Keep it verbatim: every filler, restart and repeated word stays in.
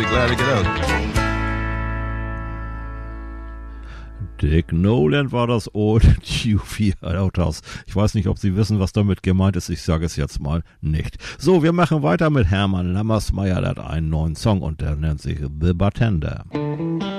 glad to get out. Dick Nolan war das Old U vier Autos. Ich weiß nicht, ob Sie wissen, was damit gemeint ist. Ich sage es jetzt mal nicht. So, wir machen weiter mit Hermann Lammersmeyer. Der hat einen neuen Song und der nennt sich The Bartender.